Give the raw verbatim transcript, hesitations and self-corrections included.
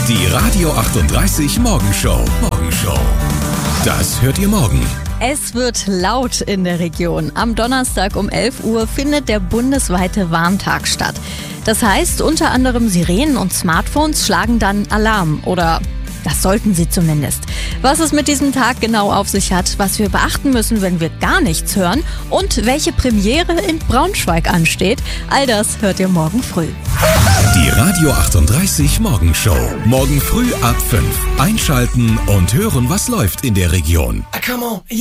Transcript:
Die Radio achtunddreißig Morgenshow. Morgenshow. Das hört ihr morgen. Es wird laut in der Region. Am Donnerstag um elf Uhr findet der bundesweite Warntag statt. Das heißt, unter anderem Sirenen und Smartphones schlagen dann Alarm oder das sollten sie zumindest. Was es mit diesem Tag genau auf sich hat, was wir beachten müssen, wenn wir gar nichts hören und welche Premiere in Braunschweig ansteht, all das hört ihr morgen früh. Die Radio achtunddreißig Morgenshow. Morgen früh ab fünf. Einschalten und hören, was läuft in der Region. Come on.